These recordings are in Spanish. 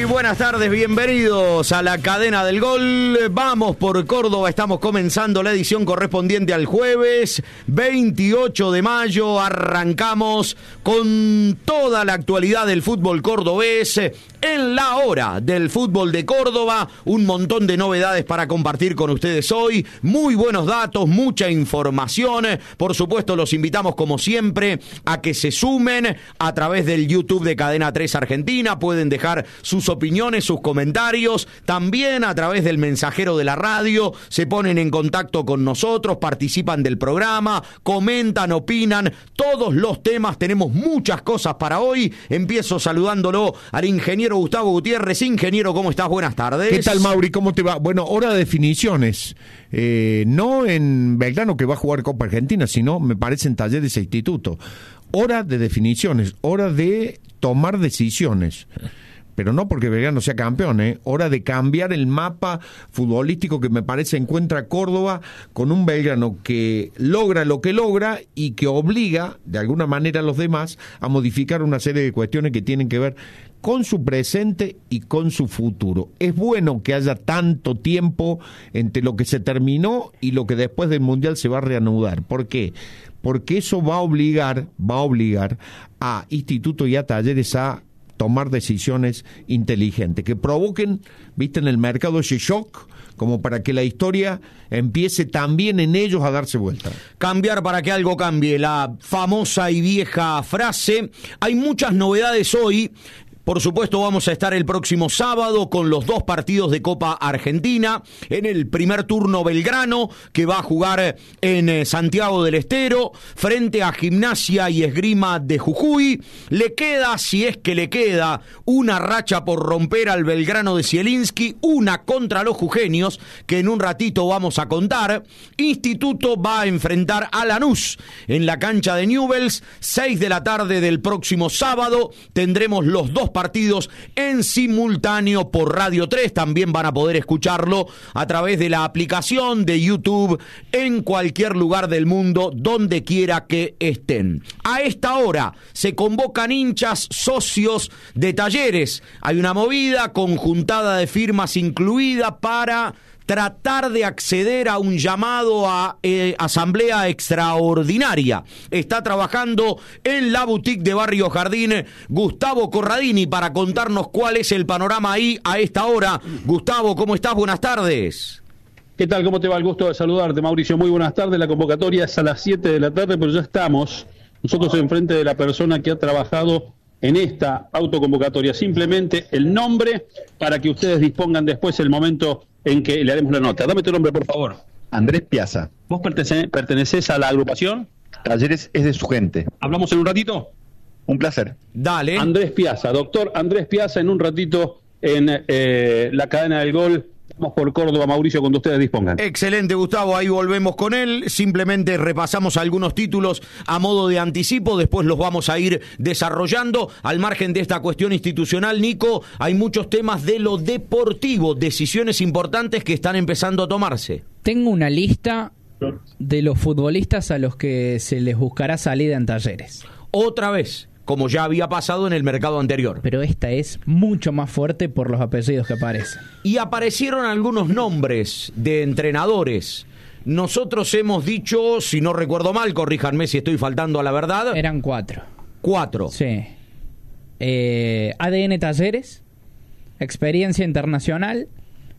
buenas tardes, bienvenidos a la cadena del gol. Vamos por Córdoba, estamos comenzando la edición correspondiente al jueves 28 de mayo. Arrancamos con toda la actualidad del fútbol cordobés en la hora del fútbol de Córdoba. Un montón de novedades para compartir con ustedes hoy. Muy buenos datos, mucha información. Por supuesto, los invitamos como siempre a que se sumen a través del YouTube de Cadena 3 Argentina. Pueden dejar sus opiniones, sus comentarios. También a través del mensajero de la radio se ponen en contacto con nosotros, participan del programa, comentan, opinan. Todos los temas, tenemos muchas cosas para hoy. Empiezo saludándolo al ingeniero Gustavo Gutiérrez. Ingeniero, ¿cómo estás? Buenas tardes. ¿Qué tal, Mauri? ¿Cómo te va? Bueno, hora de definiciones. No en Belgrano, que va a jugar Copa Argentina, sino, me parece, en Talleres e Instituto. Hora de definiciones, hora de tomar decisiones. Pero no porque Belgrano sea campeón, hora de cambiar el mapa futbolístico que me parece encuentra Córdoba con un Belgrano que logra lo que logra y que obliga de alguna manera a los demás a modificar una serie de cuestiones que tienen que ver con su presente y con su futuro. Es bueno que haya tanto tiempo entre lo que se terminó y lo que después del Mundial se va a reanudar. ¿Por qué? Porque eso va a obligar a Instituto y a Talleres a tomar decisiones inteligentes, que provoquen, viste, en el mercado ese shock, como para que la historia empiece también en ellos a darse vuelta. Cambiar para que algo cambie, la famosa y vieja frase. Hay muchas novedades hoy. Por supuesto, vamos a estar el próximo sábado con los dos partidos de Copa Argentina. En el primer turno, Belgrano, que va a jugar en Santiago del Estero, frente a Gimnasia y Esgrima de Jujuy. Le queda, si es que le queda, una racha por romper al Belgrano de Zielinski, una contra los jujeños, que en un ratito vamos a contar. Instituto va a enfrentar a Lanús en la cancha de Newell's, 6 de la tarde del próximo sábado. Tendremos los dos partidos en simultáneo por Radio 3. También van a poder escucharlo a través de la aplicación de YouTube en cualquier lugar del mundo, donde quiera que estén. A esta hora se convocan hinchas, socios de Talleres. Hay una movida conjuntada de firmas incluida para tratar de acceder a un llamado a asamblea extraordinaria. Está trabajando en la boutique de Barrio Jardín Gustavo Corradini para contarnos cuál es el panorama ahí a esta hora. Gustavo, ¿cómo estás? Buenas tardes. ¿Qué tal? ¿Cómo te va? El gusto de saludarte, Mauricio. Muy buenas tardes. La convocatoria es a las 7 de la tarde, pero ya estamos nosotros enfrente de la persona que ha trabajado en esta autoconvocatoria. Simplemente el nombre para que ustedes dispongan después el momento en que le haremos la nota. Dame tu nombre, por favor. Andrés Piazza. ¿Vos pertenecés a la agrupación? Talleres es de su gente. ¿Hablamos en un ratito? Un placer. Dale. Andrés Piazza, doctor Andrés Piazza, en un ratito en la cadena del gol. Vamos por Córdoba, Mauricio, cuando ustedes dispongan. Excelente, Gustavo, ahí volvemos con él. Simplemente repasamos algunos títulos a modo de anticipo, después los vamos a ir desarrollando. Al margen de esta cuestión institucional, Nico, hay muchos temas de lo deportivo, decisiones importantes que están empezando a tomarse. Tengo una lista de los futbolistas a los que se les buscará salida en Talleres. Otra vez, como ya había pasado en el mercado anterior. Pero esta es mucho más fuerte por los apellidos que aparecen. Y aparecieron algunos nombres de entrenadores. Nosotros hemos dicho, si no recuerdo mal, corríjanme si estoy faltando a la verdad. Eran 4. 4. Sí. ADN Talleres, experiencia internacional,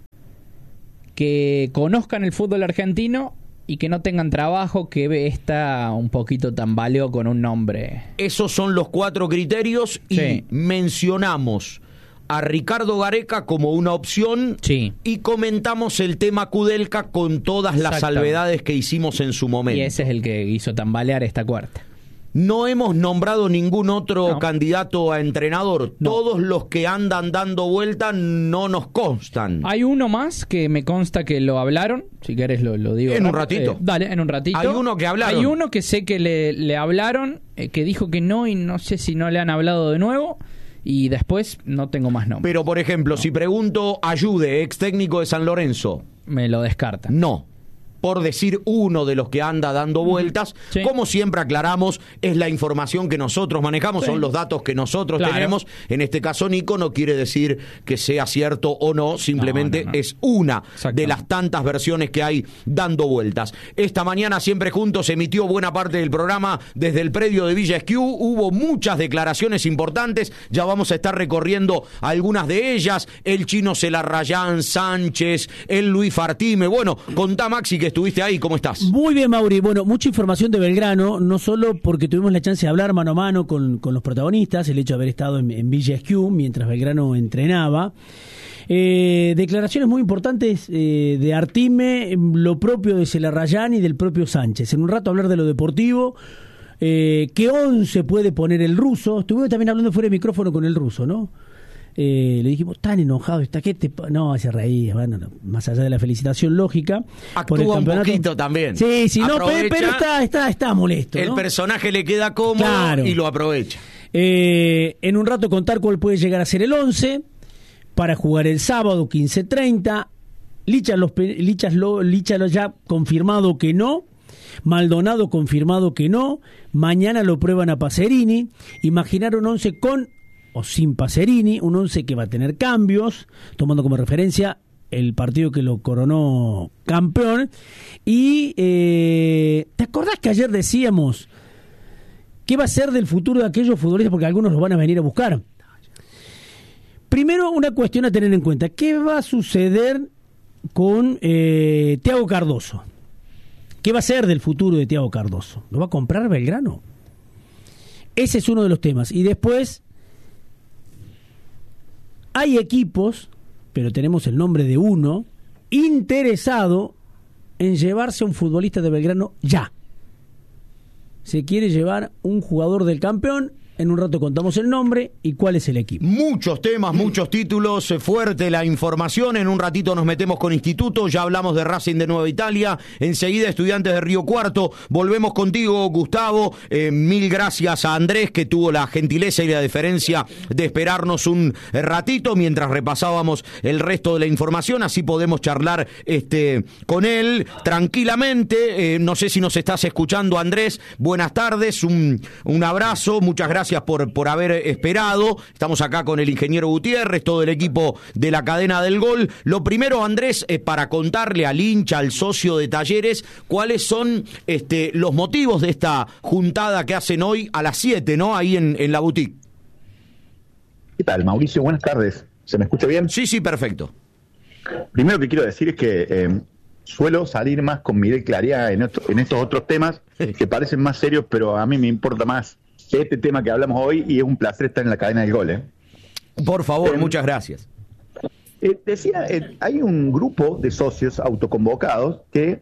que conozcan el fútbol argentino y que no tengan trabajo, que está un poquito tambaleo con un nombre. Esos son los 4 criterios y sí, mencionamos a Ricardo Gareca como una opción, sí, y comentamos el tema Kudelka con todas las salvedades que hicimos en su momento. Y ese es el que hizo tambalear esta cuarta. No hemos nombrado ningún otro candidato a entrenador. No. Todos los que andan dando vuelta no nos constan. Hay uno más que me consta que lo hablaron. Si querés lo digo. En un ratito. Dale, en un ratito. Hay uno que hablaron. Hay uno que sé que le hablaron, que dijo que no, y no sé si no le han hablado de nuevo. Y después no tengo más nombres. Pero, por ejemplo, si pregunto Ayude, ex técnico de San Lorenzo. Me lo descartan. No. por decir uno de los que anda dando vueltas. Sí. Como siempre aclaramos, es la información que nosotros manejamos, Sí. son los datos que nosotros Claro. tenemos. En este caso, Nico, no quiere decir que sea cierto o no, simplemente No. es una Exacto. de las tantas versiones que hay dando vueltas. Esta mañana, Siempre Juntos, emitió buena parte del programa desde el predio de Villa Esquiú. Hubo muchas declaraciones importantes, ya vamos a estar recorriendo algunas de ellas. El Chino Celarrayán, Sánchez, el Luis Fartime. Bueno, contá, Maxi, que estuviste ahí, ¿cómo estás? Muy bien, Mauri. Bueno, mucha información de Belgrano, no solo porque tuvimos la chance de hablar mano a mano con los protagonistas, el hecho de haber estado en Villa Esquiú mientras Belgrano entrenaba. Declaraciones muy importantes de Artime, lo propio de Celarrayán y del propio Sánchez. En un rato hablar de lo deportivo, qué 11 puede poner el ruso. Estuvimos también hablando fuera de micrófono con el ruso, ¿no? Le dijimos, tan enojado está, ¿qué te no, se reía, bueno, no, más allá de la felicitación lógica por el Actúa un campeonato. poquito también. Sí, sí, no, Aprovecha, pero está molesto, el ¿no? personaje le queda cómodo, Claro. y lo aprovecha. En un rato contar cuál puede llegar a ser el 11 para jugar el sábado 15:30. Licha ya confirmado que no. Maldonado confirmado que no. Mañana lo prueban a Pacerini. Imaginar un 11 con o sin Pacerini, un 11 que va a tener cambios, tomando como referencia el partido que lo coronó campeón. Y ¿te acordás que ayer decíamos qué va a ser del futuro de aquellos futbolistas? Porque algunos los van a venir a buscar. Primero, una cuestión a tener en cuenta. ¿Qué va a suceder con Thiago Cardoso? ¿Qué va a ser del futuro de Thiago Cardoso? ¿Lo va a comprar Belgrano? Ese es uno de los temas. Y después, hay equipos, pero tenemos el nombre de uno, interesado en llevarse a un futbolista de Belgrano ya. Se quiere llevar un jugador del campeón. En un rato contamos el nombre y cuál es el equipo. Muchos temas, muchos títulos, fuerte la información. En un ratito nos metemos con Instituto, ya hablamos de Racing de Nueva Italia. Enseguida Estudiantes de Río Cuarto. Volvemos contigo, Gustavo. Mil gracias a Andrés, que tuvo la gentileza y la deferencia de esperarnos un ratito mientras repasábamos el resto de la información. Así podemos charlar con él tranquilamente. No sé si nos estás escuchando, Andrés. Buenas tardes, un abrazo, muchas gracias por haber esperado. Estamos acá con el ingeniero Gutiérrez, todo el equipo de la cadena del gol. Lo primero, Andrés, para contarle al hincha, al socio de Talleres, cuáles son los motivos de esta juntada que hacen hoy a las 7, ¿no? Ahí en la boutique. ¿Qué tal, Mauricio? Buenas tardes. ¿Se me escucha bien? Sí, perfecto. Primero que quiero decir es que suelo salir más con Miguel Claría en estos otros temas que parecen más serios, pero a mí me importa más este tema que hablamos hoy y es un placer estar en la cadena del gol. Por favor, muchas gracias. Decía, hay un grupo de socios autoconvocados que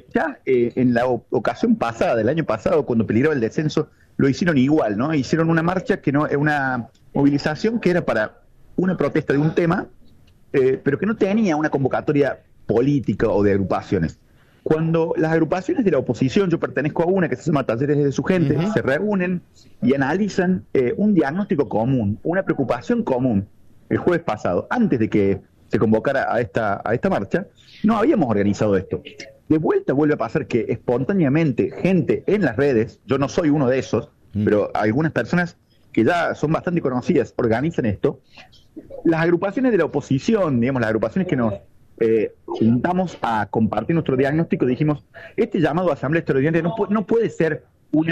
en la ocasión pasada, del año pasado, cuando peligraba el descenso, lo hicieron igual, ¿no? Hicieron una marcha, una movilización que era para una protesta de un tema, pero que no tenía una convocatoria política o de agrupaciones. Cuando las agrupaciones de la oposición, yo pertenezco a una que se llama Talleres de su gente, se reúnen y analizan un diagnóstico común, una preocupación común. El jueves pasado, antes de que se convocara a esta marcha, no habíamos organizado esto. De vuelta vuelve a pasar que espontáneamente gente en las redes, yo no soy uno de esos, pero algunas personas que ya son bastante conocidas organizan esto. Las agrupaciones de la oposición, digamos, las agrupaciones que nos juntamos a compartir nuestro diagnóstico, dijimos, este llamado a asamblea extraordinaria no puede ser un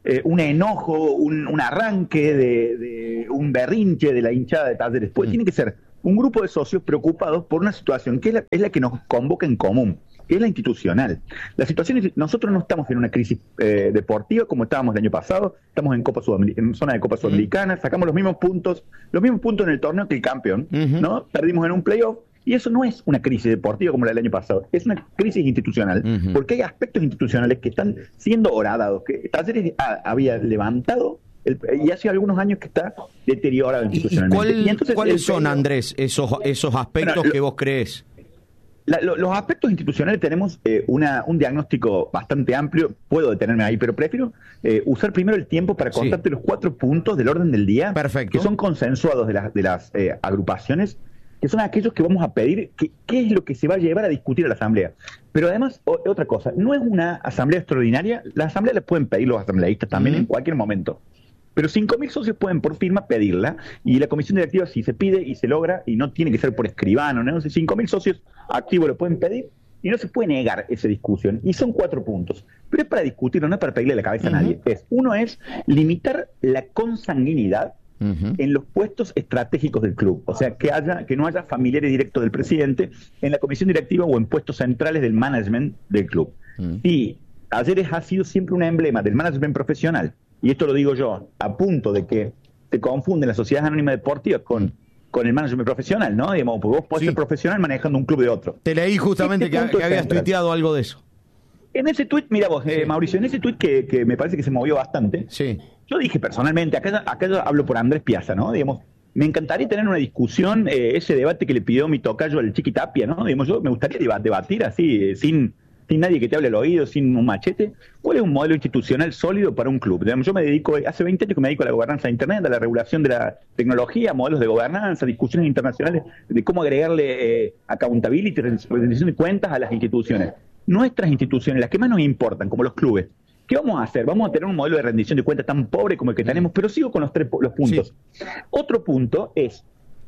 enojo, un arranque de un berrinche de la hinchada de Talleres. Tiene que ser un grupo de socios preocupados por una situación que es la que nos convoca en común, que es la institucional. La situación es, nosotros no estamos en una crisis deportiva como estábamos el año pasado, estamos en zona de Copa Sudamericana, sacamos los mismos puntos en el torneo que el campeón, ¿no? Perdimos en un playoff. Y eso no es una crisis deportiva como la del año pasado, es una crisis institucional, porque hay aspectos institucionales que están siendo horadados, que Talleres había levantado y hace algunos años que está deteriorado institucionalmente. ¿Y entonces, ¿cuáles son, Andrés, esos aspectos que vos crees? Los aspectos institucionales tenemos un diagnóstico bastante amplio, puedo detenerme ahí, pero prefiero usar primero el tiempo para contarte los 4 puntos del orden del día. Perfecto. Que son consensuados de las agrupaciones, que son aquellos que vamos a pedir qué es lo que se va a llevar a discutir a la Asamblea. Pero además, otra cosa, no es una Asamblea extraordinaria, la Asamblea la pueden pedir los asambleístas también en cualquier momento. Pero 5.000 socios pueden por firma pedirla, y la comisión directiva si se pide y se logra, y no tiene que ser por escribano, ¿no? 5.000 socios activos lo pueden pedir, y no se puede negar esa discusión. Y son 4 puntos. Pero es para discutirlo, no es para pedirle la cabeza a nadie. Uno es limitar la consanguinidad en los puestos estratégicos del club. O sea, que no haya familiares directos del presidente en la comisión directiva o en puestos centrales del management del club. Y Talleres ha sido siempre un emblema del management profesional. Y esto lo digo yo, a punto de que se confunden las sociedades anónimas deportivas con el management profesional, ¿no? Digamos, porque vos podés ser profesional manejando un club de otro. Te leí justamente que habías tuiteado algo de eso. En ese tuit, mira vos, Mauricio, en ese tuit que me parece que se movió bastante, yo dije personalmente, acá yo hablo por Andrés Piazza, ¿no? Digamos, me encantaría tener una discusión, ese debate que le pidió mi tocayo al Chiqui Tapia, ¿no? Digamos, yo me gustaría debatir así, sin nadie que te hable al oído, sin un machete, ¿cuál es un modelo institucional sólido para un club? Digamos, yo me dedico, hace 20 años que me dedico a la gobernanza de Internet, a la regulación de la tecnología, modelos de gobernanza, discusiones internacionales de cómo agregarle accountability, rendición de cuentas a las instituciones. Nuestras instituciones, las que más nos importan, como los clubes, ¿qué vamos a hacer? Vamos a tener un modelo de rendición de cuentas tan pobre como el que tenemos, pero sigo con los puntos. Otro punto es,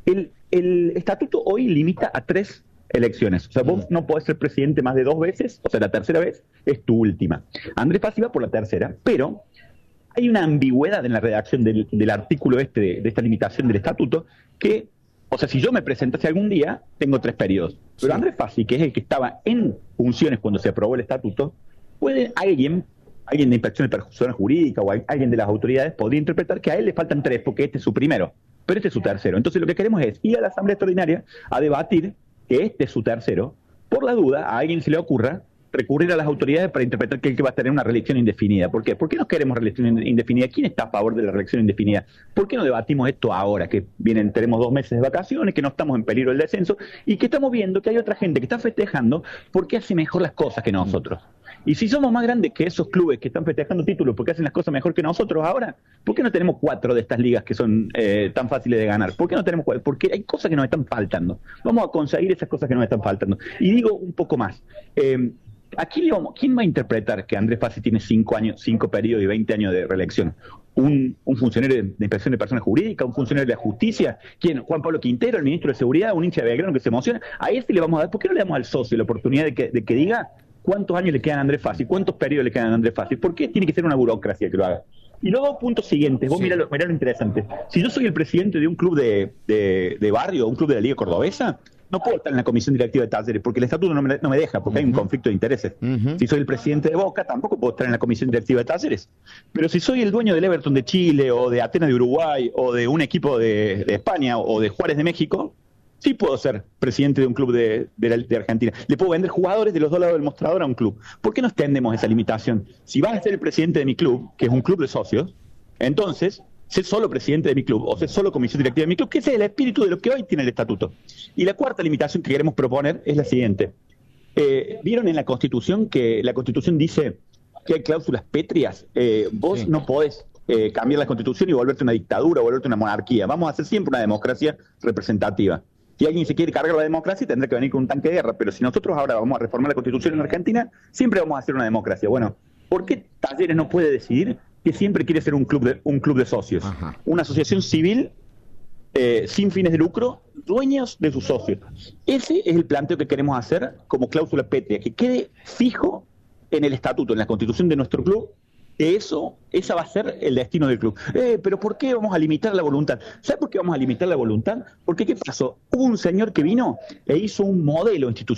el estatuto hoy limita a 3 elecciones. O sea, vos no podés ser presidente más de 2 veces, o sea, la tercera vez es tu última. Andrés Fassi va por la tercera, pero hay una ambigüedad en la redacción del artículo de esta limitación del estatuto que, o sea, si yo me presentase algún día, tengo 3 periodos. Pero Andrés Fassi, que es el que estaba en funciones cuando se aprobó el estatuto, puede alguien de inspección de persecución jurídica o alguien de las autoridades podría interpretar que a él le faltan 3 porque este es su primero, pero este es su tercero. Entonces lo que queremos es ir a la Asamblea Extraordinaria a debatir que este es su tercero, por la duda a alguien se le ocurra recurrir a las autoridades para interpretar que él va a tener una reelección indefinida. ¿Por qué? ¿Por qué no queremos reelección indefinida? ¿Quién está a favor de la reelección indefinida? ¿Por qué no debatimos esto ahora, que tenemos 2 meses de vacaciones, que no estamos en peligro del descenso y que estamos viendo que hay otra gente que está festejando porque hace mejor las cosas que nosotros? Y si somos más grandes que esos clubes que están festejando títulos porque hacen las cosas mejor que nosotros ahora, ¿por qué no tenemos 4 de estas ligas que son tan fáciles de ganar? ¿Por qué no tenemos 4? Porque hay cosas que nos están faltando. Vamos a conseguir esas cosas que nos están faltando. Y digo un poco más. ¿Quién va a interpretar que Andrés Fassi tiene 5 periodos y 20 años de reelección? ¿Un funcionario de inspección de personas jurídicas? ¿Un funcionario de la justicia? ¿Quién? ¿Juan Pablo Quintero, el ministro de Seguridad? ¿Un hincha de Belgrano que se emociona? A ese le vamos a dar. ¿Por qué no le damos al socio la oportunidad de que diga cuántos años le quedan a Andrés Fassi? ¿Cuántos periodos le quedan a Andrés Fassi? ¿Por qué tiene que ser una burocracia que lo haga? Y luego, puntos siguientes. Vos mirá lo interesante. Si yo soy el presidente de un club de barrio, un club de la Liga Cordobesa, no puedo estar en la comisión directiva de Talleres porque el estatuto no me deja, porque hay un conflicto de intereses. Si soy el presidente de Boca, tampoco puedo estar en la comisión directiva de Talleres. Pero si soy el dueño del Everton de Chile, o de Atenas de Uruguay, o de un equipo de España, o de Juárez de México, sí puedo ser presidente de un club de Argentina. Le puedo vender jugadores de los 2 lados del mostrador a un club. ¿Por qué no extendemos esa limitación? Si vas a ser el presidente de mi club, que es un club de socios, entonces sé solo presidente de mi club o sé solo comisión directiva de mi club, que ese es el espíritu de lo que hoy tiene el estatuto. Y la cuarta limitación que queremos proponer es la siguiente. ¿Vieron en la Constitución que la Constitución dice que hay cláusulas pétreas? Vos no podés cambiar la Constitución y volverte una dictadura o volverte una monarquía. Vamos a hacer siempre una democracia representativa. Si alguien se quiere cargar la democracia, tendrá que venir con un tanque de guerra. Pero si nosotros ahora vamos a reformar la Constitución en Argentina, siempre vamos a hacer una democracia. Bueno, ¿por qué Talleres no puede decidir que siempre quiere ser un club de socios? Una asociación civil sin fines de lucro, dueños de sus socios. Ese es el planteo que queremos hacer como cláusula pétrea, que quede fijo en el estatuto, en la Constitución de nuestro club. Esa va a ser el destino del club. Pero ¿por qué vamos a limitar la voluntad? ¿Sabes por qué vamos a limitar la voluntad? Porque ¿qué pasó? Hubo un señor que vino e hizo un modelo institucional